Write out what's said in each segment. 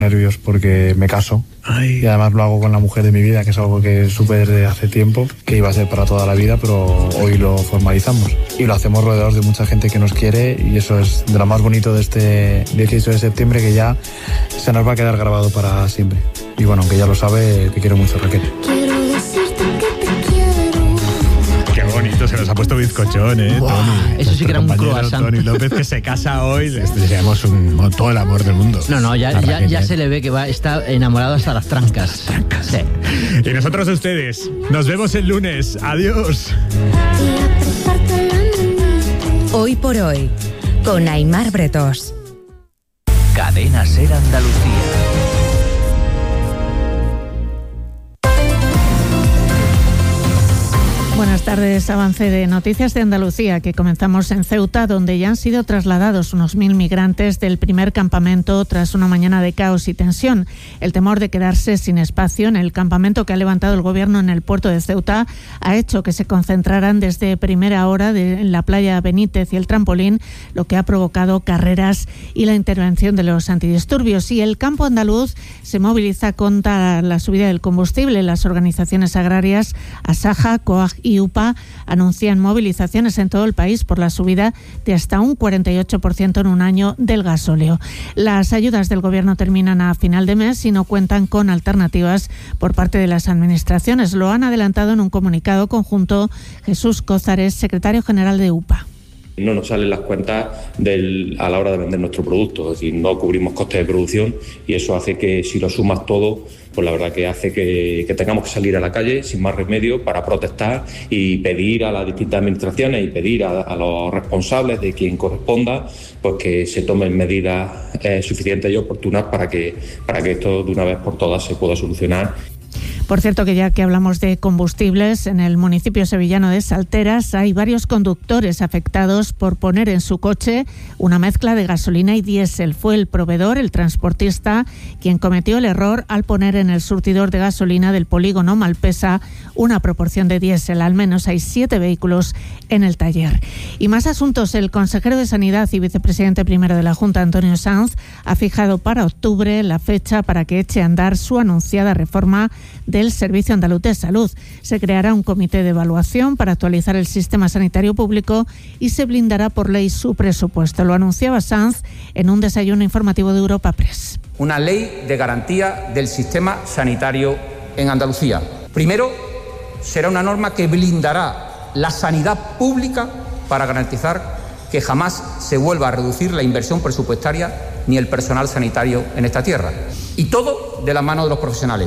Nervios porque me caso. Y además lo hago con la mujer de mi vida, que es algo que supe desde hace tiempo, que iba a ser para toda la vida, pero hoy lo formalizamos. Y lo hacemos rodeados de mucha gente que nos quiere, y eso es de lo más bonito de este 18 de septiembre, que ya se nos va a quedar grabado para siempre. Y bueno, aunque ya lo sabe, te quiero mucho, Raquel. Bonito, se nos ha puesto bizcochón, Tony. Eso sí que era un croissant. Tony López, que se casa hoy, les deseamos todo el amor del mundo. No, ya se le ve que está enamorado hasta las trancas. Sí. Y nosotros a ustedes, nos vemos el lunes. Adiós. Hoy por hoy, con Aimar Bretos. Cadena SER Andalucía. Buenas tardes. Avance de Noticias de Andalucía, que comenzamos en Ceuta, donde ya han sido trasladados unos 1.000 migrantes del primer campamento tras una mañana de caos y tensión. El temor de quedarse sin espacio en el campamento que ha levantado el gobierno en el puerto de Ceuta ha hecho que se concentraran desde primera hora en la playa Benítez y el Trampolín, lo que ha provocado carreras y la intervención de los antidisturbios. Y el campo andaluz se moviliza contra la subida del combustible. Las organizaciones agrarias Asaja, COAG y UPA anuncian movilizaciones en todo el país por la subida de hasta un 48% en un año del gasóleo. Las ayudas del gobierno terminan a final de mes y no cuentan con alternativas por parte de las administraciones. Lo han adelantado en un comunicado conjunto Jesús Cózares, secretario general de UPA. No nos salen las cuentas a la hora de vender nuestro producto, es decir, no cubrimos costes de producción, y eso hace que, si lo sumas todo, pues la verdad que hace que tengamos que salir a la calle sin más remedio para protestar y pedir a las distintas administraciones y pedir a los responsables de quien corresponda, pues que se tomen medidas suficientes y oportunas para que esto de una vez por todas se pueda solucionar. Por cierto, que ya que hablamos de combustibles, en el municipio sevillano de Salteras hay varios conductores afectados por poner en su coche una mezcla de gasolina y diésel. Fue el proveedor, el transportista, quien cometió el error al poner en el surtidor de gasolina del polígono Malpesa una proporción de diésel. Al menos hay 7 vehículos en el taller. Y más asuntos. El consejero de Sanidad y vicepresidente primero de la Junta, Antonio Sanz, ha fijado para octubre la fecha para que eche a andar su anunciada reforma del Servicio Andaluz de Salud. Se creará un comité de evaluación para actualizar el sistema sanitario público y se blindará por ley su presupuesto. Lo anunciaba Sanz en un desayuno informativo de Europa Press. Una ley de garantía del sistema sanitario en Andalucía. Primero, será una norma que blindará la sanidad pública para garantizar que jamás se vuelva a reducir la inversión presupuestaria ni el personal sanitario en esta tierra. Y todo de la mano de los profesionales.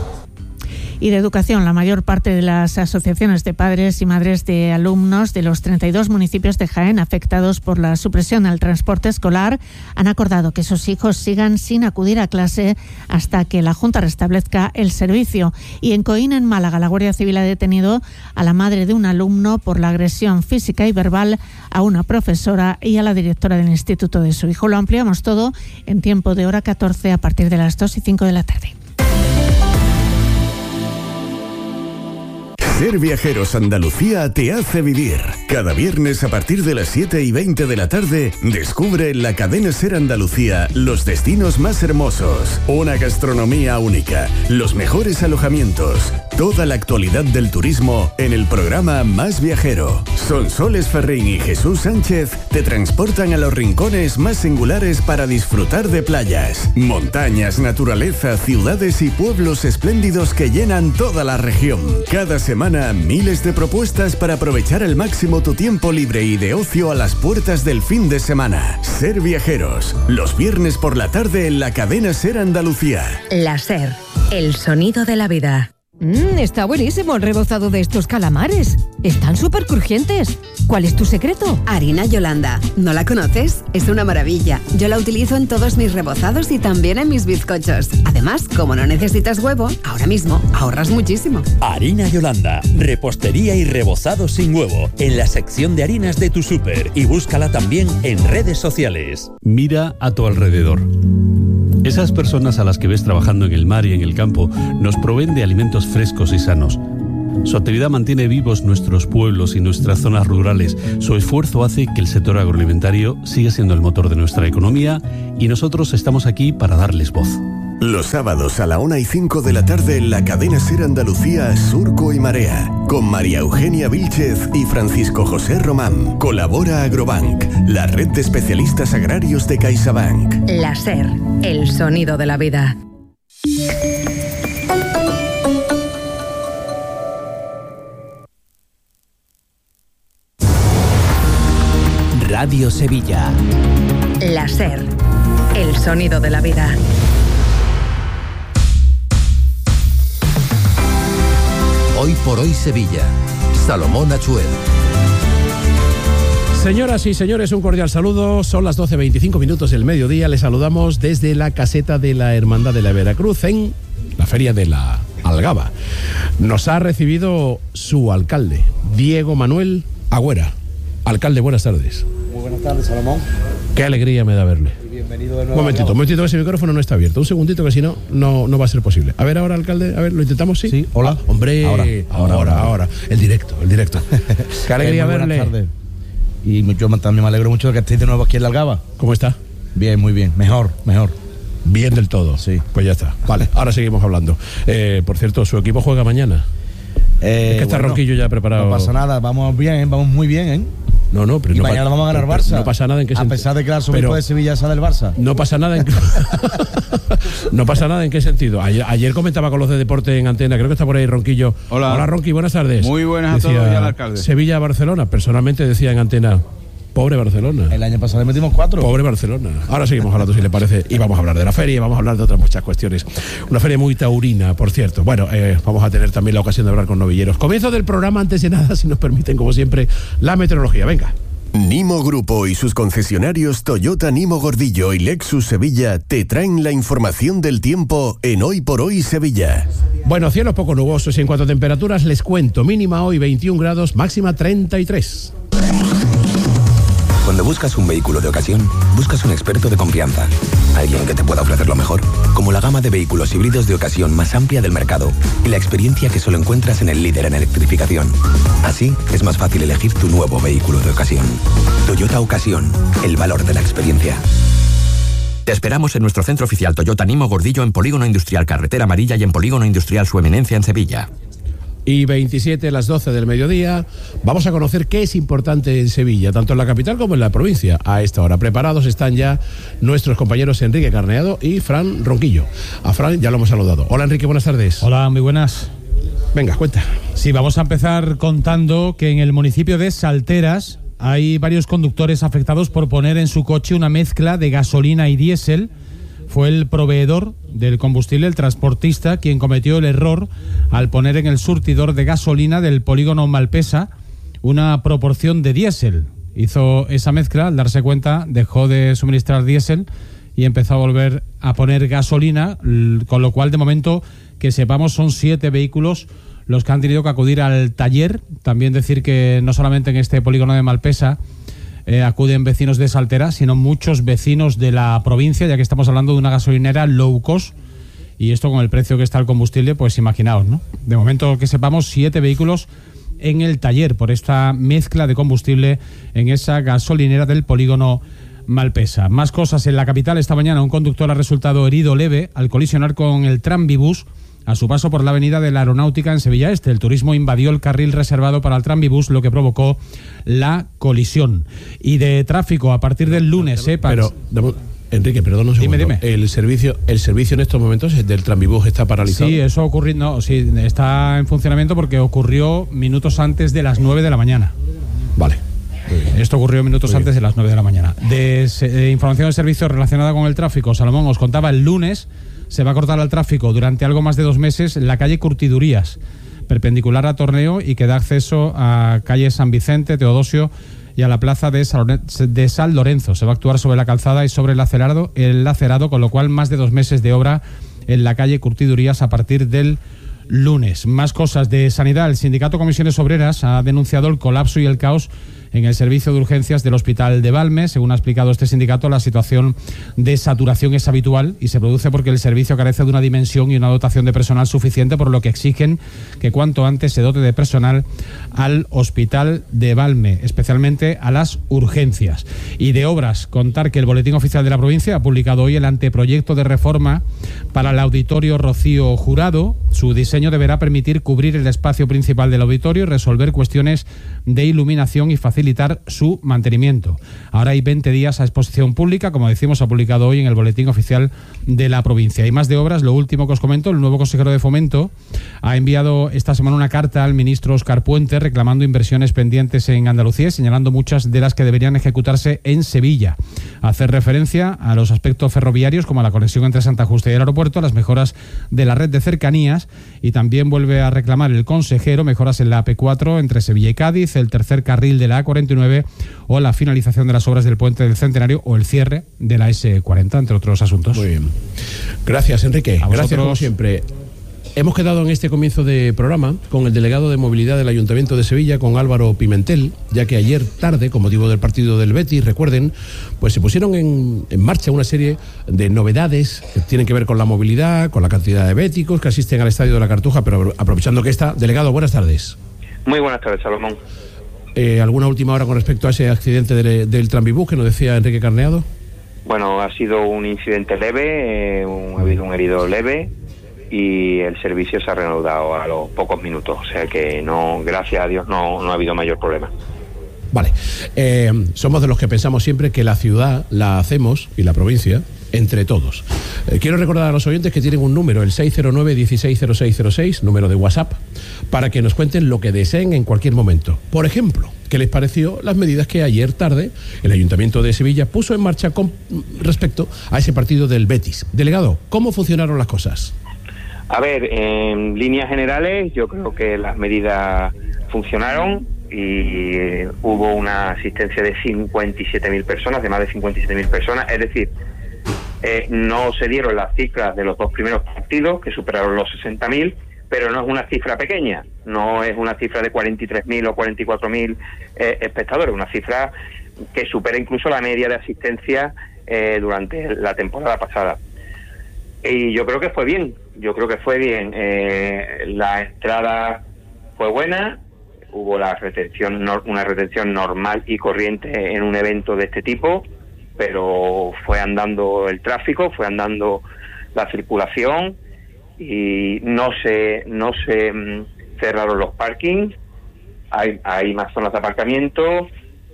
Y de educación, la mayor parte de las asociaciones de padres y madres de alumnos de los 32 municipios de Jaén afectados por la supresión del transporte escolar han acordado que sus hijos sigan sin acudir a clase hasta que la Junta restablezca el servicio. Y en Coín, en Málaga, la Guardia Civil ha detenido a la madre de un alumno por la agresión física y verbal a una profesora y a la directora del instituto de su hijo. Lo ampliamos todo en tiempo de hora 14 a partir de las 2:05 de la tarde. Ser Viajeros Andalucía te hace vivir. Cada viernes a partir de las 7:20 de la tarde, descubre en la cadena SER Andalucía los destinos más hermosos, una gastronomía única, los mejores alojamientos, toda la actualidad del turismo en el programa Más Viajero. Sonsoles Ferrín y Jesús Sánchez te transportan a los rincones más singulares para disfrutar de playas, montañas, naturaleza, ciudades y pueblos espléndidos que llenan toda la región. Cada semana miles de propuestas para aprovechar al máximo tu tiempo libre y de ocio a las puertas del fin de semana. Ser Viajeros, los viernes por la tarde en la cadena SER Andalucía. La SER, el sonido de la vida. Está buenísimo el rebozado de estos calamares. Están súper crujientes. ¿Cuál es tu secreto? Harina Yolanda. ¿No la conoces? Es una maravilla. Yo la utilizo en todos mis rebozados y también en mis bizcochos. Además, como no necesitas huevo, ahora mismo ahorras muchísimo. Harina Yolanda. Repostería y rebozado sin huevo. En la sección de harinas de tu súper. Y búscala también en redes sociales. Mira a tu alrededor. Esas personas a las que ves trabajando en el mar y en el campo nos proveen de alimentos frescos y sanos. Su actividad mantiene vivos nuestros pueblos y nuestras zonas rurales. Su esfuerzo hace que el sector agroalimentario siga siendo el motor de nuestra economía y nosotros estamos aquí para darles voz. Los sábados a la 1:05 de la tarde en la cadena SER Andalucía Surco y Marea. Con María Eugenia Vílchez y Francisco José Román. Colabora Agrobank, la red de especialistas agrarios de CaixaBank. La SER, el sonido de la vida. Radio Sevilla. La SER, el sonido de la vida. Hoy por hoy Sevilla. Salomón Achuel. Señoras y señores, un cordial saludo. Son las 12:25 minutos del mediodía. Les saludamos desde la caseta de la Hermandad de la Veracruz en la Feria de la Algaba. Nos ha recibido su alcalde, Diego Manuel Agüera. Alcalde, buenas tardes. Muy buenas tardes, Salomón. Qué alegría me da verle. Bienvenido de nuevo. Un momentito, que ese micrófono no está abierto. Un segundito, que si no, no va a ser posible. A ver ahora, alcalde, a ver, ¿lo intentamos? Sí. Sí, hola. Hombre, ahora. El directo. Qué alegría verle. Buenas tardes. Y yo también me alegro mucho de que estéis de nuevo aquí en la Algaba. ¿Cómo está? Bien, muy bien. Mejor. Bien del todo. Sí. Pues ya está. Vale, ahora seguimos hablando. Por cierto, ¿su equipo juega mañana? Es que está Ronquillo ya preparado. No pasa nada, vamos muy bien, ¿eh? No, pero y mañana vamos a ganar Barça. No pasa nada en que a pesar de que el arzobispo de Sevilla sale del Barça. No pasa nada en no pasa nada en qué sentido. Ayer comentaba con los de deporte en antena, creo que está por ahí Ronquillo. Hola Ronqui, buenas tardes. Muy buenas a todos y al alcalde. Sevilla-Barcelona, personalmente decía en antena, pobre Barcelona. El año pasado le metimos 4. Pobre Barcelona. Ahora seguimos hablando, si le parece, y vamos a hablar de la feria y vamos a hablar de otras muchas cuestiones. Una feria muy taurina, por cierto. Bueno, vamos a tener también la ocasión de hablar con novilleros. Comienzo del programa, antes de nada, si nos permiten, como siempre, la meteorología. Venga. Nimo Grupo y sus concesionarios Toyota Nimo Gordillo y Lexus Sevilla te traen la información del tiempo en Hoy por Hoy Sevilla. Bueno, cielos poco nubosos y en cuanto a temperaturas les cuento, mínima hoy 21 grados, máxima 33. Cuando buscas un vehículo de ocasión, buscas un experto de confianza. Alguien que te pueda ofrecer lo mejor, como la gama de vehículos híbridos de ocasión más amplia del mercado y la experiencia que solo encuentras en el líder en electrificación. Así, es más fácil elegir tu nuevo vehículo de ocasión. Toyota Ocasión, el valor de la experiencia. Te esperamos en nuestro centro oficial Toyota Nimo Gordillo en Polígono Industrial Carretera Amarilla y en Polígono Industrial Su Eminencia en Sevilla. Y 27 a las 12 del mediodía vamos a conocer qué es importante en Sevilla, tanto en la capital como en la provincia. A esta hora preparados están ya nuestros compañeros Enrique Carneado y Fran Ronquillo. A Fran ya lo hemos saludado. Hola Enrique, buenas tardes. Hola, muy buenas. Venga, cuenta. Sí, vamos a empezar contando que en el municipio de Salteras hay varios conductores afectados por poner en su coche una mezcla de gasolina y diésel. Fue el proveedor del combustible, el transportista, quien cometió el error al poner en el surtidor de gasolina del polígono Malpesa una proporción de diésel. Hizo esa mezcla, al darse cuenta dejó de suministrar diésel y empezó a volver a poner gasolina, con lo cual de momento que sepamos son 7 vehículos los que han tenido que acudir al taller. También decir que no solamente en este polígono de Malpesa acuden vecinos de Saltera, sino muchos vecinos de la provincia, ya que estamos hablando de una gasolinera low cost, y esto con el precio que está el combustible, pues imaginaos, ¿no? De momento que sepamos, 7 vehículos en el taller por esta mezcla de combustible en esa gasolinera del polígono Malpesa. Más cosas en la capital. Esta mañana un conductor ha resultado herido leve al colisionar con el Tranvibús a su paso por la avenida de la Aeronáutica en Sevilla Este. El turismo invadió el carril reservado para el Tranvibús, lo que provocó la colisión. Y de tráfico, a partir del lunes, Pero, Enrique, perdón un segundo. Dime. ¿El servicio en estos momentos del Tranvibús está paralizado? Sí, eso ocurrió, no, sí, está en funcionamiento porque ocurrió minutos antes de las 9 de la mañana. Vale. Esto ocurrió minutos antes de las 9 de la mañana. De información de servicio relacionada con el tráfico, Salomón, os contaba, el lunes se va a cortar el tráfico durante algo más de 2 meses en la calle Curtidurías, perpendicular a Torneo y que da acceso a calle San Vicente, Teodosio y a la plaza de San Lorenzo. Se va a actuar sobre la calzada y sobre el lacerado, con lo cual más de 2 meses de obra en la calle Curtidurías a partir del lunes. Más cosas de sanidad. El sindicato Comisiones Obreras ha denunciado el colapso y el caos en el servicio de urgencias del Hospital de Valme. Según ha explicado este sindicato, la situación de saturación es habitual y se produce porque el servicio carece de una dimensión y una dotación de personal suficiente, por lo que exigen que cuanto antes se dote de personal al Hospital de Valme, especialmente a las urgencias. Y de obras, contar que el Boletín Oficial de la Provincia ha publicado hoy el anteproyecto de reforma para el Auditorio Rocío Jurado. Su diseño deberá permitir cubrir el espacio principal del auditorio y resolver cuestiones de iluminación y facilitar su mantenimiento. Ahora hay 20 días a exposición pública, como decimos, ha publicado hoy en el Boletín Oficial de la Provincia. Y más de obras, lo último que os comento, el nuevo consejero de Fomento ha enviado esta semana una carta al ministro Óscar Puente reclamando inversiones pendientes en Andalucía y señalando muchas de las que deberían ejecutarse en Sevilla. Hacer referencia a los aspectos ferroviarios como la conexión entre Santa Justa y el aeropuerto, las mejoras de la red de cercanías, y también vuelve a reclamar el consejero mejoras en la AP4 entre Sevilla y Cádiz, el tercer carril de la A49 o la finalización de las obras del Puente del Centenario o el cierre de la S40, entre otros asuntos. Muy bien. Gracias, Enrique. Gracias, como siempre. Hemos quedado en este comienzo de programa con el delegado de movilidad del Ayuntamiento de Sevilla, con Álvaro Pimentel, ya que ayer tarde, con motivo del partido del Betis, recuerden, pues se pusieron en marcha una serie de novedades que tienen que ver con la movilidad, con la cantidad de béticos que asisten al Estadio de la Cartuja, pero aprovechando que está, delegado, buenas tardes. Muy buenas tardes, Salomón. ¿Alguna última hora con respecto a ese accidente del tranvibús que nos decía Enrique Carneado? Bueno, ha sido un incidente leve, ha habido un herido leve y el servicio se ha reanudado a los pocos minutos, o sea que no, gracias a Dios no ha habido mayor problema. Vale, somos de los que pensamos siempre que la ciudad la hacemos, y la provincia, entre todos. Quiero recordar a los oyentes que tienen un número, el 609-160606, número de WhatsApp, para que nos cuenten lo que deseen en cualquier momento. Por ejemplo, ¿qué les pareció las medidas que ayer tarde el Ayuntamiento de Sevilla puso en marcha con respecto a ese partido del Betis? Delegado, ¿cómo funcionaron las cosas? A ver, en líneas generales yo creo que las medidas funcionaron y hubo una asistencia de 57.000 personas, de más de 57.000 personas, es decir, no se dieron las cifras de los dos primeros partidos, que superaron los 60.000, pero no es una cifra pequeña, no es una cifra de 43.000 o 44.000 espectadores, una cifra que supera incluso la media de asistencia durante la temporada pasada. Y yo creo que fue bien, la entrada fue buena, hubo una retención normal y corriente en un evento de este tipo, pero fue andando el tráfico, fue andando la circulación y no se cerraron los parkings, hay más zonas de aparcamiento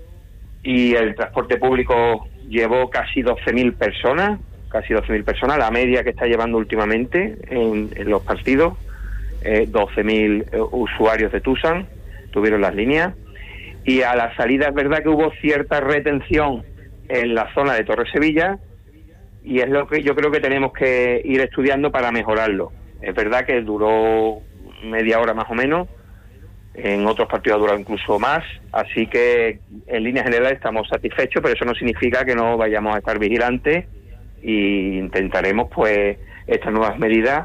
y el transporte público llevó casi 12.000 personas, la media que está llevando últimamente en los partidos, 12.000 usuarios de Tusan tuvieron las líneas, y a la salida es verdad que hubo cierta retención en la zona de Torre Sevilla, y es lo que yo creo que tenemos que ir estudiando para mejorarlo. Es verdad que duró media hora más o menos, en otros partidos ha durado incluso más, así que en líneas generales estamos satisfechos, pero eso no significa que no vayamos a estar vigilantes y intentaremos pues estas nuevas medidas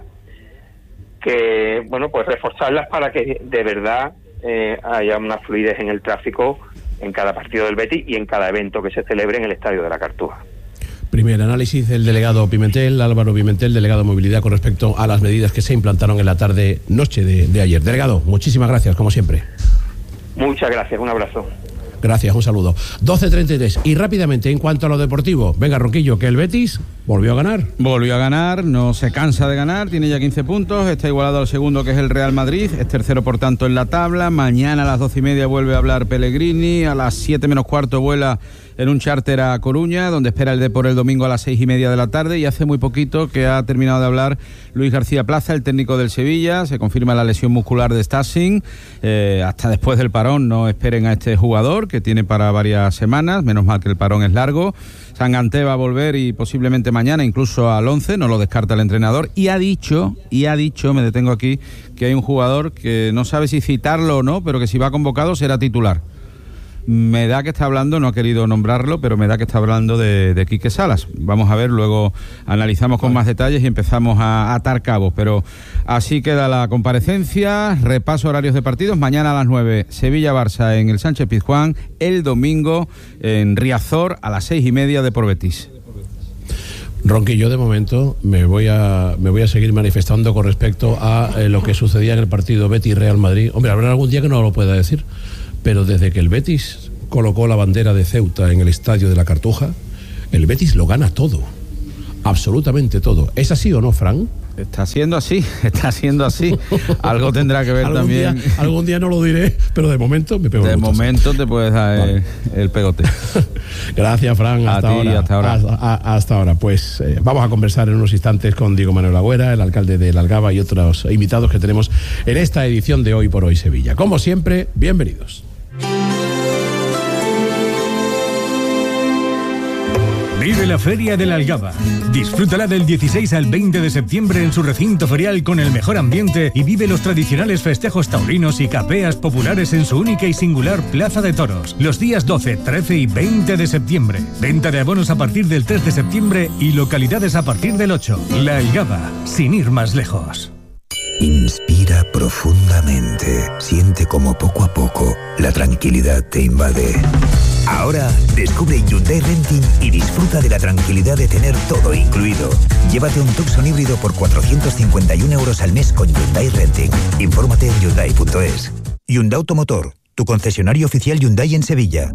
que, bueno, pues reforzarlas para que de verdad haya una fluidez en el tráfico en cada partido del Betis y en cada evento que se celebre en el Estadio de la Cartuja. Primer análisis del delegado Pimentel, Álvaro Pimentel, delegado de Movilidad, con respecto a las medidas que se implantaron en la tarde-noche de ayer. Delegado, muchísimas gracias, como siempre. Muchas gracias, un abrazo. Gracias, un saludo. 12:33. Y rápidamente, en cuanto a lo deportivo, venga, Ronquillo, que el Betis volvió a ganar. Volvió a ganar, no se cansa de ganar, tiene ya 15 puntos, está igualado al segundo, que es el Real Madrid, es tercero por tanto en la tabla. Mañana a las 12:30 vuelve a hablar Pellegrini, a las 7 menos cuarto vuela en un charter a Coruña, donde espera el Depor el domingo a las 6:30 de la tarde, y hace muy poquito que ha terminado de hablar Luis García Plaza, el técnico del Sevilla. Se confirma la lesión muscular de Stassin, hasta después del parón no esperen a este jugador, que tiene para varias semanas, menos mal que el parón es largo. Sanganté va a volver y posiblemente mañana incluso al 11, no lo descarta el entrenador, y ha dicho, me detengo aquí, que hay un jugador que no sabe si citarlo o no, pero que si va convocado será titular. me da que está hablando, no ha querido nombrarlo, pero me da que está hablando de Quique Salas. Vamos a ver, luego analizamos con más detalles y empezamos a atar cabos, pero así queda la comparecencia. Repaso horarios de partidos: mañana a las 9 Sevilla-Barça en el Sánchez-Pizjuán, el domingo en Riazor a las 6:30 de Por Betis. Ronqui, yo de momento me voy a seguir manifestando con respecto a lo que sucedía en el partido Betis-Real Madrid. Hombre, habrá algún día que no lo pueda decir, pero desde que el Betis colocó la bandera de Ceuta en el estadio de la Cartuja, el Betis lo gana todo, absolutamente todo. ¿Es así o no, Fran? Está siendo así. Algo tendrá que ver también. Algún día no lo diré, pero de momento me pego. De momento te puedes dar el pegote. Gracias, Fran. Hasta ahora. Pues vamos a conversar en unos instantes con Diego Manuel Agüera, el alcalde de La Algaba, y otros invitados que tenemos en esta edición de Hoy por Hoy Sevilla. Como siempre, bienvenidos. Vive la Feria de la Algaba. Disfrútala del 16 al 20 de septiembre en su recinto ferial con el mejor ambiente y vive los tradicionales festejos taurinos y capeas populares en su única y singular Plaza de Toros. Los días 12, 13 y 20 de septiembre. Venta de abonos a partir del 3 de septiembre y localidades a partir del 8. La Algaba, sin ir más lejos. Inspira profundamente. Siente como poco a poco la tranquilidad te invade. Ahora descubre Hyundai Renting y disfruta de la tranquilidad de tener todo incluido. Llévate un Tucson híbrido por 451 euros al mes con Hyundai Renting. Infórmate en Hyundai.es. Hyundai Automotor, tu concesionario oficial Hyundai en Sevilla.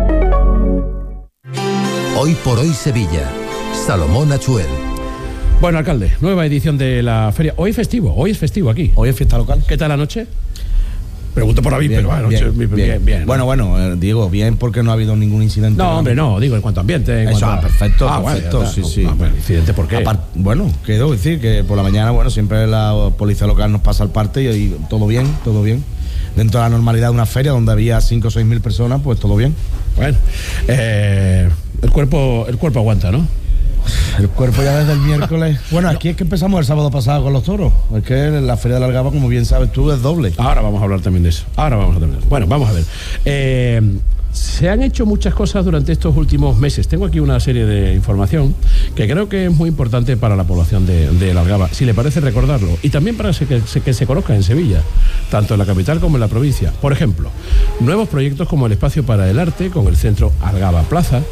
Hoy por Hoy Sevilla. Salomón Achuel. Bueno, alcalde, nueva edición de la feria. Hoy es festivo aquí. Hoy es fiesta local. ¿Qué tal la noche? Pregunto por David, pero anoche bien. Bueno, Diego, bien porque no ha habido ningún incidente. No, hombre, no, digo en cuanto a ambiente. Perfecto. Bueno, sí. ¿Incidente por qué? Quiero decir que por la mañana, siempre la policía local nos pasa al parte y todo bien. Dentro de la normalidad de una feria donde había 5 o 6 mil personas, pues todo bien. Bueno, el cuerpo aguanta, ¿no? El cuerpo ya desde el miércoles. Bueno, aquí es que empezamos el sábado pasado con los toros. Es que la Feria de la Algaba, como bien sabes tú, es doble. Ahora vamos a hablar también de eso. Bueno, vamos a ver. Se han hecho muchas cosas durante estos últimos meses. Tengo aquí una serie de información que creo que es muy importante para la población de La Algaba, si le parece recordarlo, y también para que se conozca en Sevilla, tanto en la capital como en la provincia. Por ejemplo, nuevos proyectos como el Espacio para el Arte con el Centro Algaba Plaza,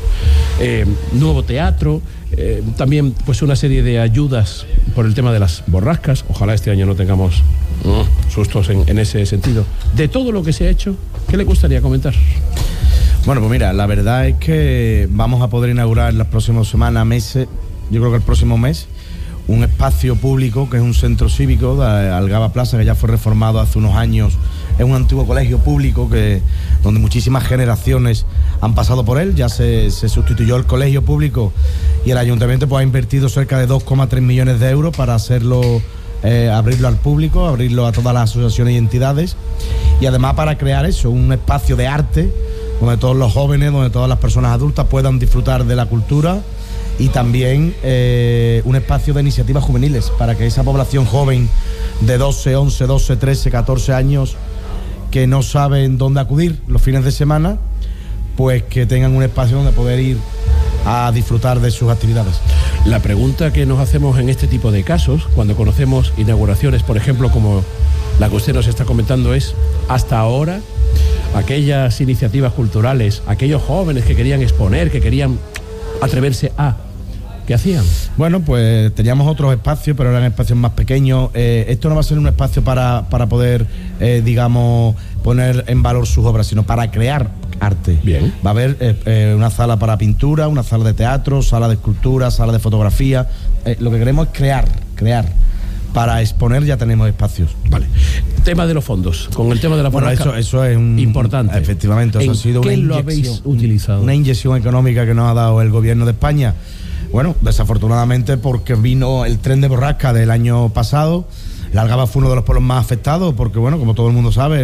nuevo teatro, también pues una serie de ayudas por el tema de las borrascas. Ojalá este año no tengamos sustos en ese sentido. De todo lo que se ha hecho, ¿qué le gustaría comentar? Bueno, pues mira, la verdad es que vamos a poder inaugurar en las próximas semanas, meses, yo creo que el próximo mes, un espacio público que es un centro cívico de Algaba Plaza, que ya fue reformado hace unos años. Es un antiguo colegio público donde muchísimas generaciones han pasado por él. Ya se sustituyó el colegio público y el ayuntamiento pues ha invertido cerca de 2,3 millones de euros para hacerlo, abrirlo al público, abrirlo a todas las asociaciones y entidades, y además para crear un espacio de arte donde todos los jóvenes, donde todas las personas adultas puedan disfrutar de la cultura, y también un espacio de iniciativas juveniles para que esa población joven de 12, 11, 12, 13, 14 años que no saben dónde acudir los fines de semana, pues que tengan un espacio donde poder ir a disfrutar de sus actividades. La pregunta que nos hacemos en este tipo de casos, cuando conocemos inauguraciones, por ejemplo, como la que usted nos está comentando, es, hasta ahora, aquellas iniciativas culturales, aquellos jóvenes que querían exponer, que querían atreverse a... ¿Qué hacían? Bueno, pues teníamos otros espacios, pero eran espacios más pequeños. Esto no va a ser un espacio para poder, digamos, poner en valor sus obras, sino para crear arte. Bien. Va a haber una sala para pintura, una sala de teatro, sala de escultura, sala de fotografía. Lo que queremos es crear. Para exponer ya tenemos espacios. Vale. Tema de los fondos. Con el tema de la borrasca. Bueno, eso es importante. Efectivamente, eso ha sido una inyección. ¿Qué lo habéis utilizado? Una inyección económica que nos ha dado el gobierno de España. Bueno, desafortunadamente porque vino el tren de borrasca del año pasado. La Algaba fue uno de los pueblos más afectados porque, bueno, como todo el mundo sabe,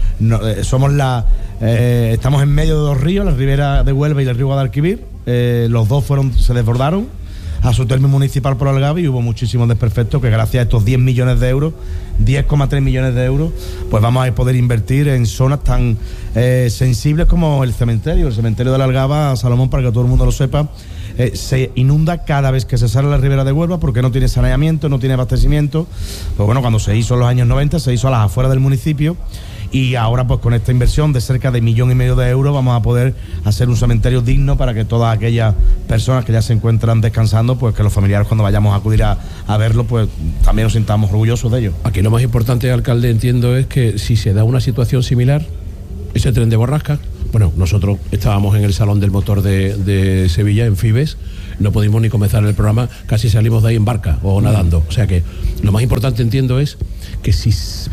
estamos en medio de dos ríos, la ribera de Huelva y el río Guadalquivir. Los dos se desbordaron a su término municipal por Algaba y hubo muchísimos desperfectos que gracias a estos 10 millones de euros, 10,3 millones de euros, pues vamos a poder invertir en zonas tan sensibles como el cementerio de la Algaba, Salomón, para que todo el mundo lo sepa. Se inunda cada vez que se sale a la ribera de Huelva porque no tiene saneamiento, no tiene abastecimiento. Pues bueno, cuando se hizo en los años 90 se hizo a las afueras del municipio y ahora pues con esta inversión de cerca de 1,5 millones de euros vamos a poder hacer un cementerio digno para que todas aquellas personas que ya se encuentran descansando, pues que los familiares cuando vayamos a acudir a verlo, pues también nos sintamos orgullosos de ello. Aquí lo más importante, alcalde, entiendo, es que si se da una situación similar, ese tren de borrasca, bueno, nosotros estábamos en el Salón del Motor de Sevilla, en Fibes, no pudimos ni comenzar el programa, casi salimos de ahí en barca o nadando. O sea que lo más importante, entiendo, es que si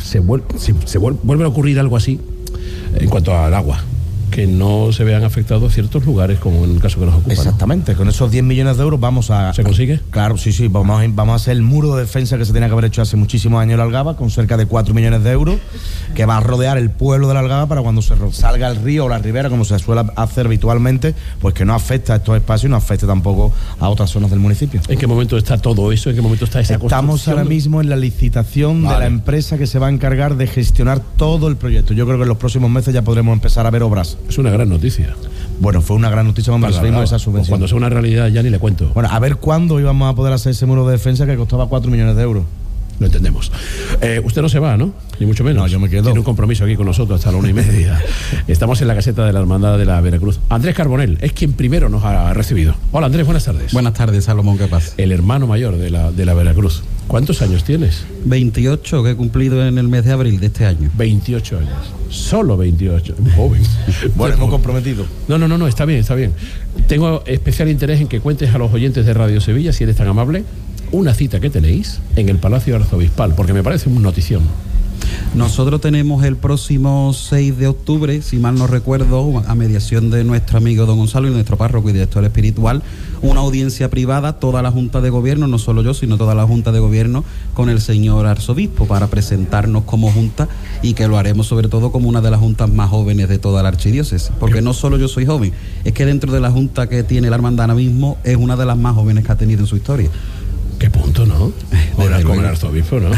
vuelve a ocurrir algo así, en cuanto al agua, que no se vean afectados ciertos lugares, como en el caso que nos ocupa. Exactamente, ¿no? Con esos 10 millones de euros vamos a... ¿Se consigue? Claro, sí, vamos a hacer el muro de defensa que se tenía que haber hecho hace muchísimos años en la Algaba, con cerca de 4 millones de euros, que va a rodear el pueblo de la Algaba para cuando se salga el río o la ribera, como se suele hacer habitualmente, pues que no afecte a estos espacios y no afecte tampoco a otras zonas del municipio. ¿En qué momento está todo eso? ¿En qué momento está esa construcción? Estamos ahora mismo en la licitación de la empresa que se va a encargar de gestionar todo el proyecto. Yo creo que en los próximos meses ya podremos empezar a ver obras. Es una gran noticia. Bueno, fue una gran noticia cuando recibimos esa subvención. Cuando sea una realidad ya ni le cuento. Bueno, a ver cuándo íbamos a poder hacer ese muro de defensa que costaba 4 millones de euros. Lo entendemos. Usted no se va, ¿no? Ni mucho menos. No, yo me quedo. Tiene un compromiso aquí con nosotros hasta la 1:30. Estamos en la caseta de la Hermandad de la Veracruz. Andrés Carbonell es quien primero nos ha recibido. Hola, Andrés, buenas tardes. Buenas tardes, Salomón, ¿qué pasa? El hermano mayor de la Veracruz. ¿Cuántos años tienes? 28, que he cumplido en el mes de abril de este año. 28 años. Solo 28. Muy joven. Bueno, hemos comprometido. No, está bien. Tengo especial interés en que cuentes a los oyentes de Radio Sevilla, si eres tan amable, una cita que tenéis en el Palacio Arzobispal, porque me parece una notición. Nosotros tenemos el próximo 6 de octubre, si mal no recuerdo, a mediación de nuestro amigo don Gonzalo y nuestro párroco y director espiritual, una audiencia privada, toda la Junta de Gobierno, no solo yo, sino toda la Junta de Gobierno, con el señor arzobispo, para presentarnos como Junta, y que lo haremos sobre todo como una de las juntas más jóvenes de toda la archidiócesis, porque no solo yo soy joven, es que dentro de la Junta que tiene la hermandad ahora mismo, es una de las más jóvenes que ha tenido en su historia. Qué punto, ¿no? Ahora con el arzobispo, ¿no?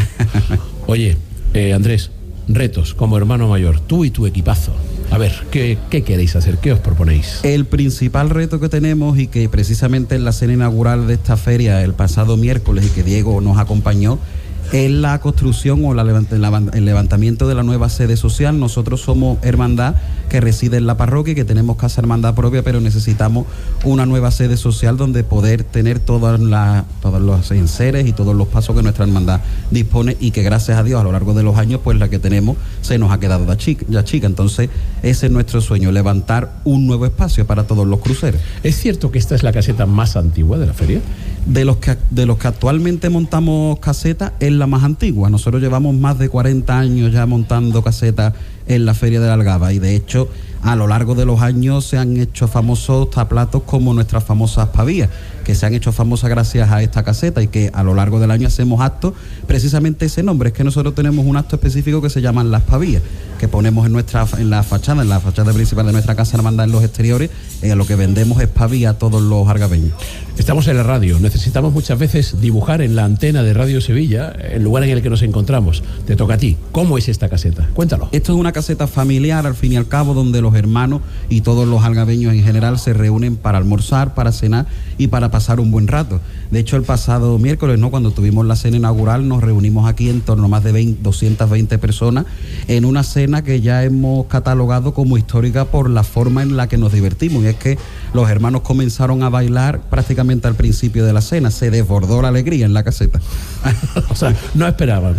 Oye, Andrés, retos como hermano mayor, tú y tu equipazo. A ver, ¿qué queréis hacer? ¿Qué os proponéis? El principal reto que tenemos, y que precisamente en la cena inaugural de esta feria el pasado miércoles, y que Diego nos acompañó, es la construcción o el levantamiento de la nueva sede social. Nosotros somos hermandad que reside en la parroquia y que tenemos casa hermandad propia, pero necesitamos una nueva sede social donde poder tener todos los enseres y todos los pasos que nuestra hermandad dispone, y que gracias a Dios a lo largo de los años pues la que tenemos se nos ha quedado ya chica. Entonces ese es nuestro sueño, levantar un nuevo espacio para todos los cruceros. ¿Es cierto que esta es la caseta más antigua de la feria? De los que actualmente montamos casetas, es la más antigua. Nosotros llevamos más de 40 años ya montando casetas en la Feria de la Algaba, y de hecho a lo largo de los años se han hecho famosos taplatos como nuestras famosas pavías, que se han hecho famosas gracias a esta caseta, y que a lo largo del año hacemos actos, precisamente ese nombre, es que nosotros tenemos un acto específico que se llaman las pavías, que ponemos en la fachada principal de nuestra casa hermandad, en los exteriores, lo que vendemos es pavía a todos los algabeños. Estamos en la radio, necesitamos muchas veces dibujar en la antena de Radio Sevilla el lugar en el que nos encontramos. Te toca a ti. ¿Cómo es esta caseta? Cuéntalo. Esto es una caseta familiar, al fin y al cabo, donde los hermanos y todos los algabeños en general se reúnen para almorzar, para cenar y para pasar un buen rato. De hecho, el pasado miércoles, cuando tuvimos la cena inaugural, nos reunimos aquí en torno a más de 220 personas en una cena que ya hemos catalogado como histórica por la forma en la que nos divertimos, y es que los hermanos comenzaron a bailar prácticamente al principio de la cena. Se desbordó la alegría en la caseta. O sea, no esperaban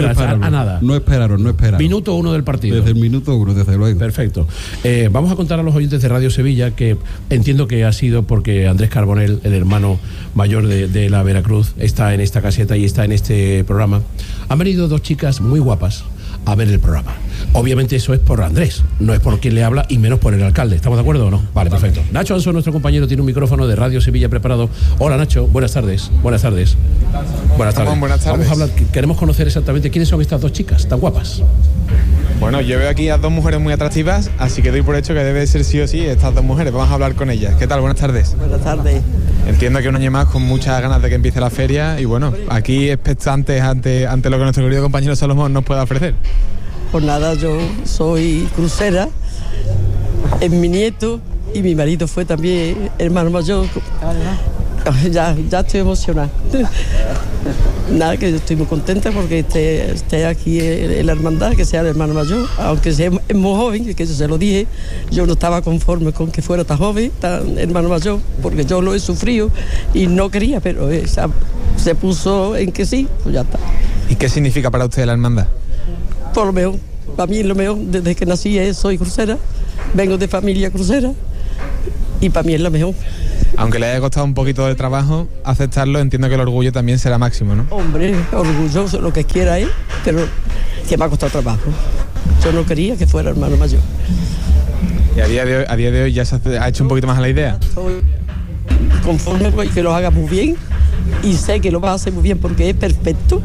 a nada. No esperaron. Minuto 1 del partido. Desde el minuto 1, desde luego. Perfecto. Vamos a contar a los oyentes de Radio Sevilla que entiendo que ha sido porque Andrés Carbonell, el hermano mayor de la Veracruz, está en esta caseta y está en este programa. Han venido dos chicas muy guapas a ver el programa. Obviamente eso es por Andrés, no es por quien le habla, y menos por el alcalde. ¿Estamos de acuerdo o no? Vale, perfecto. Nacho Anso, nuestro compañero, tiene un micrófono de Radio Sevilla preparado. Hola, Nacho, buenas tardes. Buenas tardes. Buenas tardes. Vamos a hablar, queremos conocer exactamente quiénes son estas dos chicas tan guapas. Bueno, yo veo aquí a dos mujeres muy atractivas, así que doy por hecho que debe ser sí o sí estas dos mujeres. Vamos a hablar con ellas. ¿Qué tal? Buenas tardes. Buenas tardes. Entiendo que un año más con muchas ganas de que empiece la feria y bueno, aquí expectantes ante lo que nuestro querido compañero Salomón nos pueda ofrecer. Pues nada, yo soy crucera, es mi nieto y mi marido fue también hermano mayor. Ya estoy emocionada. Nada, que estoy muy contenta porque esté aquí en la hermandad, que sea el hermano mayor, aunque es muy joven, que se lo dije, yo no estaba conforme con que fuera tan joven, tan hermano mayor, porque yo lo he sufrido y no quería, pero se puso en que sí, pues ya está. ¿Y qué significa para usted la hermandad? Por lo mejor, para mí lo mejor, desde que nací soy crucera, vengo de familia crucera y para mí es lo mejor. Aunque le haya costado un poquito de trabajo aceptarlo, entiendo que el orgullo también será máximo, ¿no? Hombre, orgulloso, lo que quiera pero que me ha costado trabajo. Yo no quería que fuera hermano mayor. ¿Y a día de hoy ya se ha hecho un poquito más a la idea? Estoy conforme que lo haga muy bien y sé que lo va a hacer muy bien porque es perfecto.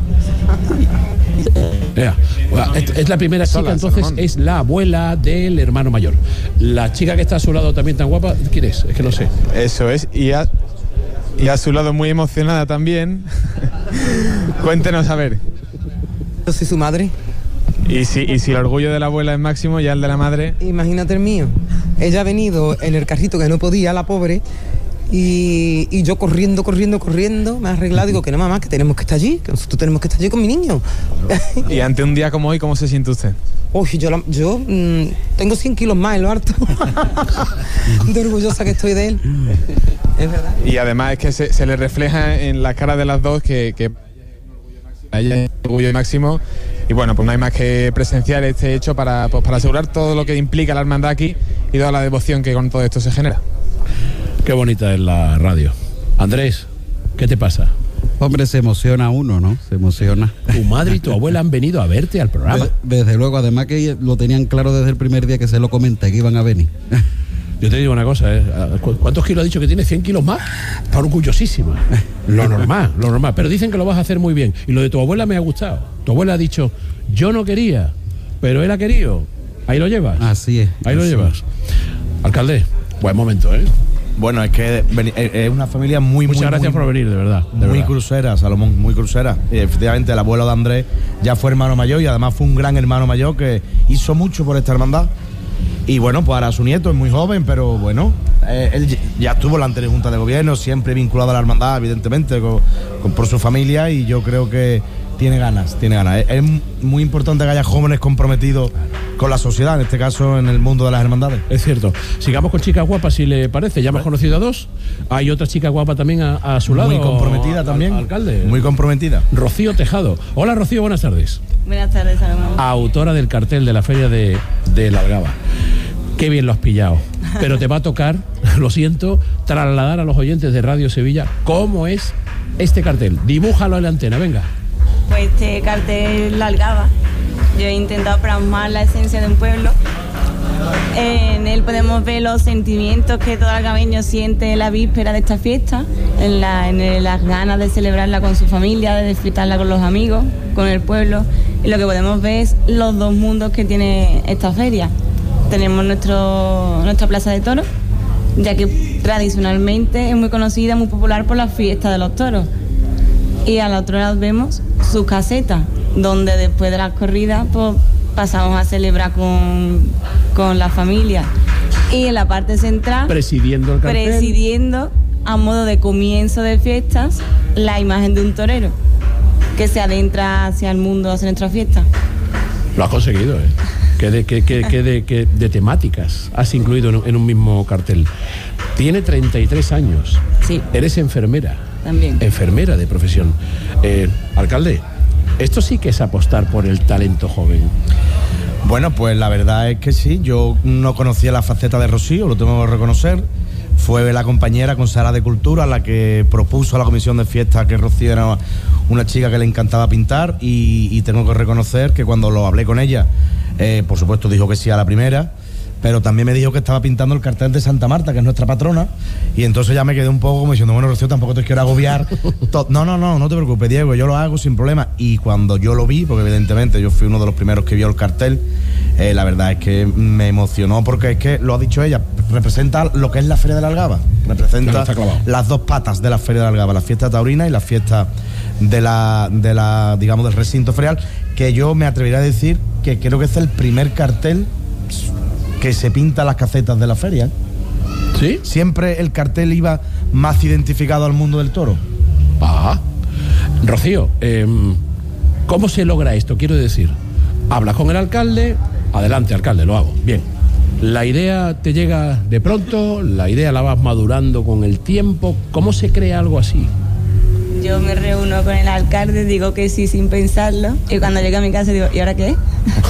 Es la primera chica, entonces Salomón. Es la abuela del hermano mayor. La chica que está a su lado también tan guapa, ¿quién es? Es que no sé. Eso es, y a su lado muy emocionada también. Cuéntenos, a ver. Yo soy su madre. Y si el orgullo de la abuela es máximo, ya el de la madre. Imagínate el mío. Ella ha venido en el carrito que no podía, la pobre. Y yo corriendo, me he arreglado, digo que no, mamá, que tenemos que estar allí, que nosotros tenemos que estar allí con mi niño. Y ante un día como hoy, ¿cómo se siente usted? Uy, yo tengo 100 kilos más en lo harto. De orgullosa que estoy de él. Es verdad. Y además es que se le refleja en la cara de las dos que ella es orgullo máximo. Y bueno, pues no hay más que presenciar este hecho para asegurar todo lo que implica la hermandad aquí y toda la devoción que con todo esto se genera. Qué bonita es la radio. Andrés, ¿qué te pasa? Hombre, se emociona uno, ¿no? Se emociona. Tu madre y tu abuela han venido a verte al programa. Desde luego, además que lo tenían claro desde el primer día que se lo comenté, que iban a venir. Yo te digo una cosa, ¿cuántos kilos ha dicho que tiene? 100 kilos más. Está orgullosísima. Lo normal. Pero dicen que lo vas a hacer muy bien. Y lo de tu abuela me ha gustado. Tu abuela ha dicho, yo no quería, pero él ha querido. Ahí lo llevas. Así es. Ahí lo llevas. Alcalde, buen momento, ¿eh? Bueno, es que es una familia Muchas gracias por venir, de verdad. Muy crucera, Salomón, muy crucera. Y efectivamente, el abuelo de Andrés ya fue hermano mayor y además fue un gran hermano mayor que hizo mucho por esta hermandad. Y bueno, pues ahora su nieto es muy joven, pero bueno, él ya estuvo en la anterior Junta de Gobierno, siempre vinculado a la hermandad, evidentemente, por su familia, y yo creo que tiene ganas. Es muy importante que haya jóvenes comprometidos con la sociedad, en este caso en el mundo de las hermandades. Es cierto. Sigamos con chicas guapas, si le parece. Ya hemos conocido a dos. Hay otra chica guapa también a su lado. Muy comprometida también. Alcalde. Muy comprometida. Rocío Tejado. Hola, Rocío, buenas tardes. Buenas tardes, Salomón. Autora del cartel de la Feria de la Algaba. Qué bien lo has pillado. Pero te va a tocar, lo siento, trasladar a los oyentes de Radio Sevilla cómo es este cartel. Dibújalo en la antena, venga. Pues este cartel La Algaba, yo he intentado plasmar la esencia de un pueblo. En él podemos ver los sentimientos que todo algabeño siente en la víspera de esta fiesta, en las ganas de celebrarla con su familia, de disfrutarla con los amigos, con el pueblo. Y lo que podemos ver es los dos mundos que tiene esta feria. Tenemos nuestra plaza de toros, ya que tradicionalmente es muy conocida, muy popular por la fiesta de los toros. Y al otro lado vemos sus casetas, donde después de las corridas pues, pasamos a celebrar con la familia. Y en la parte central, presidiendo el cartel, presidiendo a modo de comienzo de fiestas, la imagen de un torero que se adentra hacia el mundo, hacia nuestra fiesta. Lo has conseguido, ¿eh? ¿Qué de temáticas has incluido en un mismo cartel? Tiene 33 años. Sí. Eres enfermera. También. Enfermera de profesión. Alcalde, esto sí que es apostar por el talento joven. Bueno, pues la verdad es que sí. Yo no conocía la faceta de Rocío, lo tengo que reconocer. Fue la compañera consagrada de Cultura la que propuso a la comisión de fiestas que Rocío era una chica que le encantaba pintar, y tengo que reconocer que cuando lo hablé con ella, por supuesto dijo que sí a la primera, pero también me dijo que estaba pintando el cartel de Santa Marta, que es nuestra patrona, y entonces ya me quedé un poco como diciendo, bueno, Rocío, tampoco te quiero agobiar. No te preocupes, Diego, yo lo hago sin problema. Y cuando yo lo vi, porque evidentemente yo fui uno de los primeros que vio el cartel, la verdad es que me emocionó, porque es que, lo ha dicho ella, representa lo que es la Feria de la Algaba, representa las dos patas de la Feria de la Algaba, la fiesta taurina y la fiesta de la digamos, del recinto ferial, que yo me atrevería a decir que creo que es el primer cartel que se pinta las casetas de la feria. ¿Sí? Siempre el cartel iba más identificado al mundo del toro. Rocío, ¿cómo se logra esto? Quiero decir, hablas con el alcalde, adelante alcalde, lo hago, bien. ¿La idea te llega de pronto? ¿La idea la vas madurando con el tiempo? ¿Cómo se crea algo así? Yo me reúno con el alcalde, digo que sí sin pensarlo, y cuando llego a mi casa digo, ¿y ahora qué?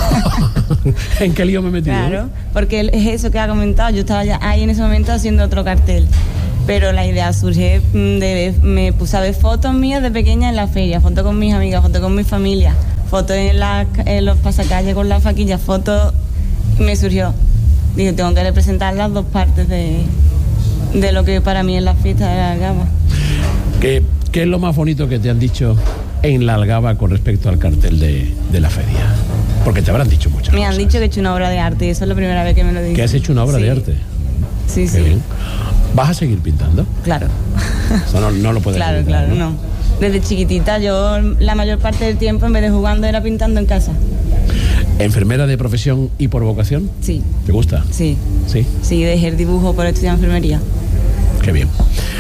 ¿En qué lío me he metido? Claro, porque es eso que ha comentado, yo estaba ya ahí en ese momento haciendo otro cartel, pero la idea surge me puse a ver fotos mías de pequeña en la feria, fotos con mis amigas, fotos con mi familia, fotos en los pasacalles con las faquillas, fotos, me surgió. Dije, tengo que representar las dos partes de lo que para mí es la fiesta de la Algaba. ¿Qué es lo más bonito que te han dicho en la Algaba con respecto al cartel de la feria? Porque te habrán dicho muchas cosas. Me han dicho que he hecho una obra de arte y eso es la primera vez que me lo dicen. ¿Que has hecho una obra de arte? Sí, Qué sí. bien. ¿Vas a seguir pintando? Claro. Eso no lo puedes Claro, evitar, claro, no. Desde chiquitita yo la mayor parte del tiempo en vez de jugando era pintando en casa. ¿Enfermera de profesión y por vocación? Sí. ¿Te gusta? Sí. ¿Sí? Sí, dejé el dibujo para estudiar enfermería. Qué bien.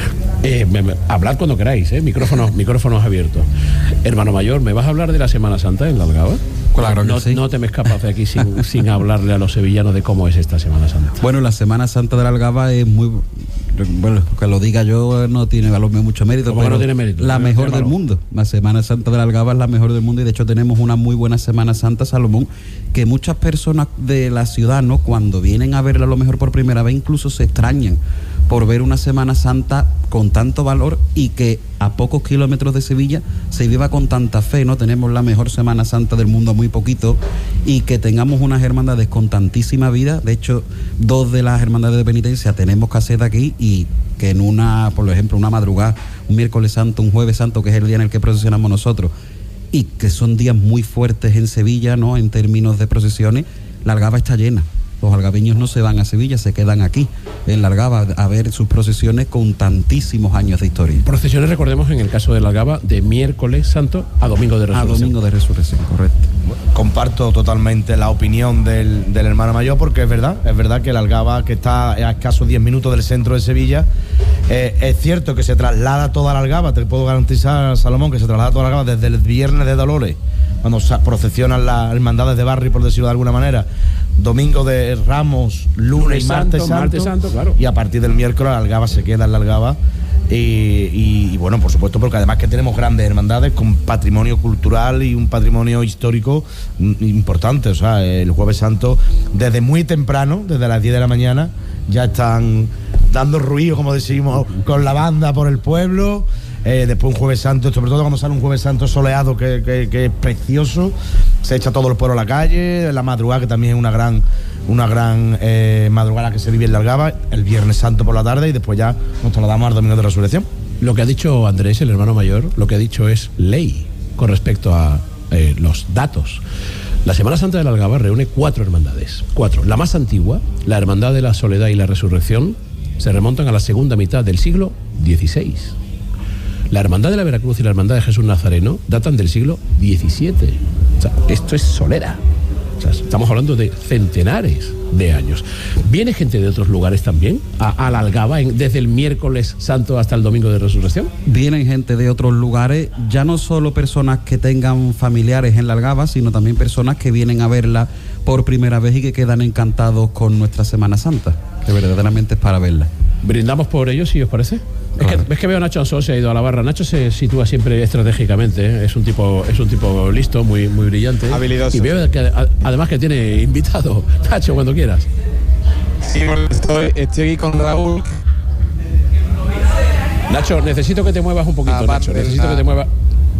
Hablad cuando queráis, micrófonos abiertos. Hermano mayor, ¿me vas a hablar de la Semana Santa en la Algaba? Claro que sí. No te me escapas de aquí sin hablarle a los sevillanos de cómo es esta Semana Santa. Bueno, la Semana Santa de la Algaba es muy... Bueno, que lo diga yo no tiene mucho mérito. ¿Cómo pero no tiene mérito? La mejor del mundo. La Semana Santa de la Algaba es la mejor del mundo y de hecho tenemos una muy buena Semana Santa, Salomón, que muchas personas de la ciudad, ¿no?, cuando vienen a verla a lo mejor por primera vez, incluso se extrañan por ver una Semana Santa con tanto valor y que a pocos kilómetros de Sevilla se viva con tanta fe, ¿no? Tenemos la mejor Semana Santa del mundo, muy poquito, y que tengamos unas hermandades con tantísima vida. De hecho, 2 de las hermandades de penitencia tenemos caseta aquí y que en una, por ejemplo, una madrugada, un miércoles santo, un jueves santo, que es el día en el que procesionamos nosotros, y que son días muy fuertes en Sevilla, ¿no?, en términos de procesiones, la Algaba está llena. Los algabeños no se van a Sevilla, se quedan aquí, en la Algaba, a ver sus procesiones con tantísimos años de historia. Procesiones, recordemos, en el caso de la Algaba, de miércoles santo a domingo de resurrección. A domingo de resurrección, correcto. Comparto totalmente la opinión del hermano mayor, porque es verdad que la Algaba, que está a escasos 10 minutos del centro de Sevilla, es cierto que se traslada toda la Algaba, te puedo garantizar, Salomón, que se traslada toda la Algaba desde el viernes de Dolores, cuando procesionan las hermandades de barrio, por decirlo de alguna manera, domingo de Ramos, lunes y martes santo, claro. Y a partir del miércoles la Algaba se queda en la Algaba. Y bueno, por supuesto, porque además que tenemos grandes hermandades con patrimonio cultural y un patrimonio histórico importante. O sea, el Jueves Santo, desde muy temprano, desde las 10 de la mañana, ya están dando ruido, como decimos, con la banda por el pueblo. Después un Jueves Santo, sobre todo cuando sale un Jueves Santo soleado que es precioso, se echa todo el pueblo a la calle. La madrugada, que también es una gran madrugada que se vive en la Algaba, el Viernes Santo por la tarde, y después ya nos trasladamos al Domingo de Resurrección. Lo que ha dicho Andrés, el hermano mayor, lo que ha dicho es ley con respecto a los datos. La Semana Santa de la Algaba reúne 4 hermandades. 4. La más antigua, la Hermandad de la Soledad y la Resurrección, se remontan a la segunda mitad del siglo XVI. La Hermandad de la Veracruz y la Hermandad de Jesús Nazareno datan del siglo XVII. O sea, esto es solera. O sea, estamos hablando de centenares de años. ¿Viene gente de otros lugares también a la Algaba desde el miércoles santo hasta el domingo de resurrección? Vienen gente de otros lugares, ya no solo personas que tengan familiares en la Algaba, sino también personas que vienen a verla por primera vez y que quedan encantados con nuestra Semana Santa, que verdaderamente es para verla. Brindamos por ellos, si os parece. Claro. Es que veo a Nacho Ansó, se ha ido a la barra. Nacho se sitúa siempre estratégicamente, ¿eh? Es un tipo listo, muy brillante. Habilidoso. Y veo que además que tiene invitado. Nacho, cuando quieras. Sí, estoy aquí con Raúl. Nacho, necesito que te muevas un poquito, Nacho. Necesito que te muevas.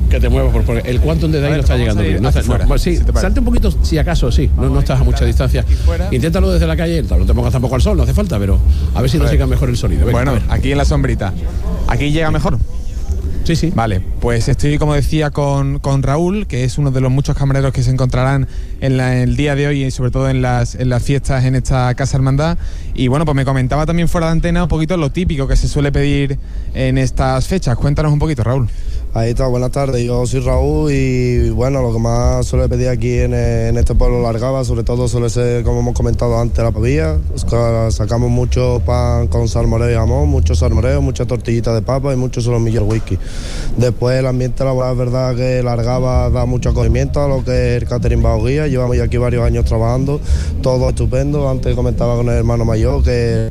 Que te muevas, porque el Quantum de ahí no está llegando bien. No está, sí, salte un poquito, si acaso, sí. No estás a mucha distancia. Inténtalo desde la calle, no te pongas tampoco al sol, no hace falta, pero a ver si nos llega mejor el sonido. Venga, bueno, aquí en la sombrita. ¿Aquí llega mejor? Sí. Vale, pues estoy, como decía, con Raúl, que es uno de los muchos camareros que se encontrarán en el día de hoy y sobre todo en las fiestas en esta Casa Hermandad. Y bueno, pues me comentaba también fuera de antena un poquito lo típico que se suele pedir en estas fechas. Cuéntanos un poquito, Raúl. Ahí está, buenas tardes, yo soy Raúl y bueno, lo que más suele pedir aquí en este pueblo Largaba, sobre todo suele ser, como hemos comentado antes, la pavía. Sacamos mucho pan con salmoreo y jamón, mucho salmoreo, mucha tortillita de papa y mucho solomillo al whisky. Después el ambiente laboral, es verdad que Largaba da mucho acogimiento a lo que es el catering bajo guía. Llevamos ya aquí varios años trabajando, todo estupendo. Antes comentaba con el hermano mayor que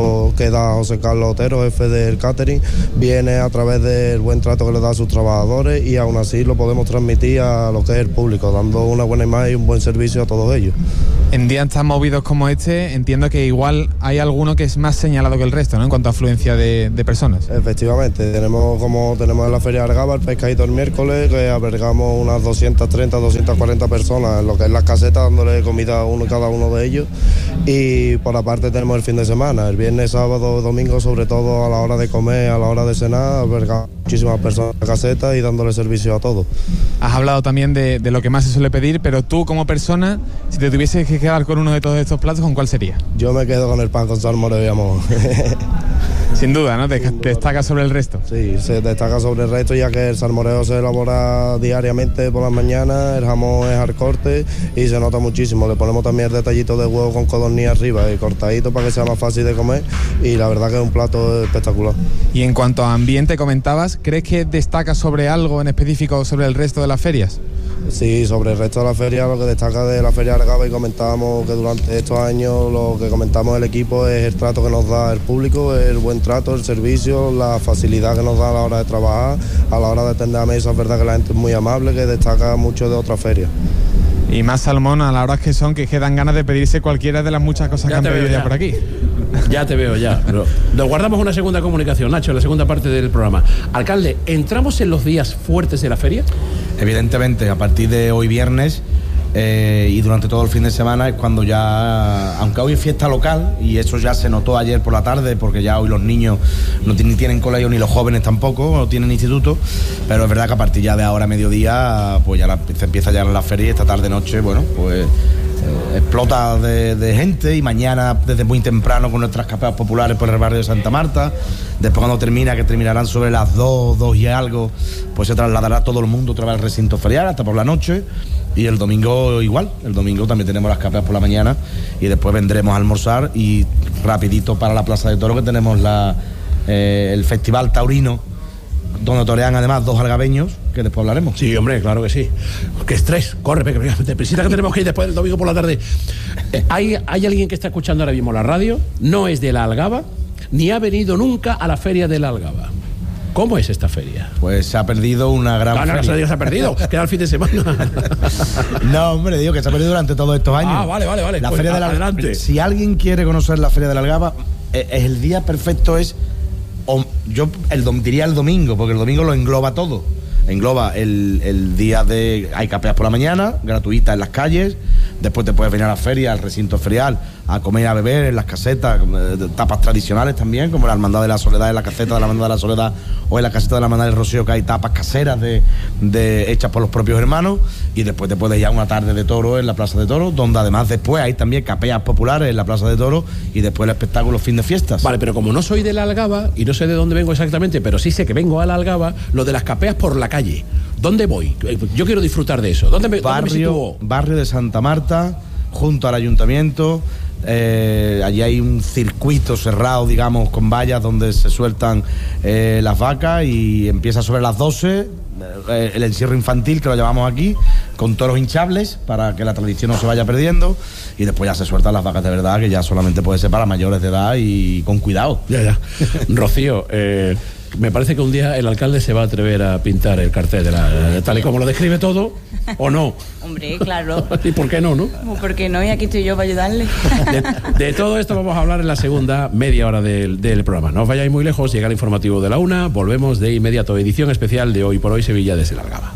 da José Carlos Otero, jefe del catering, viene a través del buen trato que le da a sus trabajadores y aún así lo podemos transmitir a lo que es el público, dando una buena imagen y un buen servicio a todos ellos. En días tan movidos como este, entiendo que igual hay alguno que es más señalado que el resto, ¿no?, en cuanto a afluencia de personas. Efectivamente, tenemos en la Feria de Algaba el pescadito el miércoles, que albergamos unas 230, 240 personas en lo que es las casetas, dándole comida a cada uno de ellos. Y por aparte tenemos el fin de semana, el viernes, sábado, domingo, sobre todo a la hora de comer, a la hora de cenar, albergamos muchísimas personas en la caseta y dándole servicio a todos. Has hablado también de lo que más se suele pedir, pero tú como persona, si te tuvieses que quedar con uno de todos estos platos, ¿con cuál sería? Yo me quedo con el pan con salmoreo y jamón. Sin duda, ¿no? Destaca sobre el resto. Sí, se destaca sobre el resto, ya que el salmoreo se elabora diariamente por las mañanas, el jamón es al corte y se nota muchísimo. Le ponemos también el detallito de huevo con codorniz arriba y cortadito para que sea más fácil de comer, y la verdad que es un plato espectacular. Y en cuanto a ambiente, comentabas, ¿crees que destaca sobre algo en específico sobre el resto de las ferias? Sí, sobre el resto de la feria, lo que destaca de la Feria de Algaba, y comentábamos que durante estos años lo que comentamos del equipo es el trato que nos da el público, el buen trato, el servicio, la facilidad que nos da a la hora de trabajar, a la hora de atender a mesa. Es verdad que la gente es muy amable, que destaca mucho de otras ferias. Y más salmón a la hora que son, que dan ganas de pedirse cualquiera de las muchas cosas que han pedido ya por aquí. Ya te veo, ya. Pero nos guardamos una segunda comunicación, Nacho, en la segunda parte del programa. Alcalde, ¿entramos en los días fuertes de la feria? Evidentemente, a partir de hoy viernes y durante todo el fin de semana es cuando ya, aunque hoy es fiesta local, y eso ya se notó ayer por la tarde, porque ya hoy los niños no tienen colegio, ni los jóvenes tampoco, no tienen instituto, pero es verdad que a partir ya de ahora, mediodía, pues ya se empieza ya la feria, y esta tarde-noche, bueno, pues explota de gente, y mañana desde muy temprano con nuestras capeas populares por el barrio de Santa Marta. Después, cuando que terminarán sobre las 2 y algo, pues se trasladará todo el mundo otra vez al recinto ferial hasta por la noche. Y el domingo igual, el domingo también tenemos las capeas por la mañana, y después vendremos a almorzar y rapidito para la Plaza de Toros, que tenemos el Festival Taurino, donde torean además 2 algabeños, que después hablaremos. Sí, hombre, claro que sí. Qué estrés, corre, precisa que tenemos que ir después del domingo por la tarde. ¿Hay alguien que está escuchando ahora mismo la radio? No es de la Algaba, ni ha venido nunca a la Feria de la Algaba. ¿Cómo es esta feria? Pues se ha perdido una gran feria. No se ha perdido, queda el fin de semana. No, hombre, digo que se ha perdido durante todos estos años. Ah, vale. La pues Feria de la adelante. Si alguien quiere conocer la Feria de la Algaba, el día perfecto es, diría el domingo, porque el domingo lo engloba todo. Engloba el día hay capeas por la mañana, gratuitas en las calles. Después te puedes venir a la feria, al recinto ferial, a comer y a beber en las casetas, tapas tradicionales también, como la Hermandad de la Soledad, en la caseta de la Hermandad de la Soledad, o en la caseta de la Hermandad del Rocío, que hay tapas caseras hechas por los propios hermanos. Y después te puedes ir a una tarde de toro en la Plaza de Toros, donde además después hay también capeas populares en la Plaza de Toros, y después el espectáculo fin de fiestas. Vale, pero como no soy de la Algaba y no sé de dónde vengo exactamente, pero sí sé que vengo a la Algaba, lo de las capeas por la calle, ¿dónde voy? Yo quiero disfrutar de eso. ¿Dónde me sitúo? Barrio de Santa Marta, junto al ayuntamiento. Allí hay un circuito cerrado, digamos, con vallas, donde se sueltan las vacas, y empieza sobre las 12 el encierro infantil, que lo llamamos aquí, con toros hinchables para que la tradición no se vaya perdiendo, y después ya se sueltan las vacas de verdad, que ya solamente puede ser para mayores de edad y con cuidado. Ya. Rocío, Me parece que un día el alcalde se va a atrever a pintar el cartel tal y como lo describe todo, ¿o no? Hombre, claro. ¿Y por qué no, no? ¿Por qué no? Y aquí estoy yo para ayudarle. De todo esto vamos a hablar en la segunda media hora del programa. No os vayáis muy lejos, llega el informativo de la 1, volvemos de inmediato. Edición especial de Hoy por Hoy Sevilla desde la Algaba.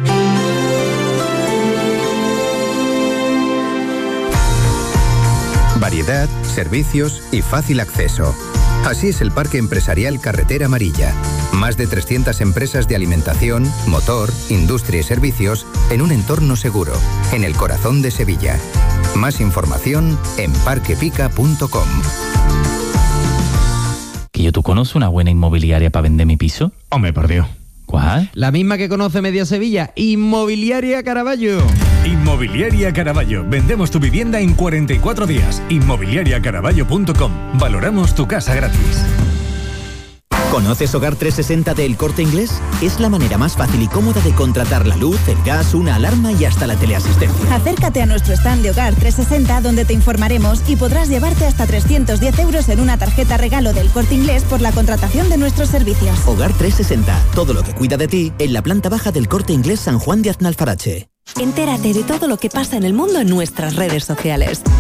Variedad, servicios y fácil acceso. Así es el Parque Empresarial Carretera Amarilla. Más de 300 empresas de alimentación, motor, industria y servicios en un entorno seguro, en el corazón de Sevilla. Más información en parquepica.com. ¿Que tú conoces una buena inmobiliaria para vender mi piso? Hombre, por Dios. ¿Cuál? La misma que conoce Media Sevilla, Inmobiliaria Caraballo. Inmobiliaria Caraballo. Vendemos tu vivienda en 44 días. Inmobiliariacaraballo.com. Valoramos tu casa gratis. ¿Conoces Hogar 360 de El Corte Inglés? Es la manera más fácil y cómoda de contratar la luz, el gas, una alarma y hasta la teleasistencia. Acércate a nuestro stand de Hogar 360 donde te informaremos y podrás llevarte hasta 310 euros en una tarjeta regalo del Corte Inglés por la contratación de nuestros servicios. Hogar 360, todo lo que cuida de ti en la planta baja del Corte Inglés San Juan de Aznalfarache. Entérate de todo lo que pasa en el mundo en nuestras redes sociales.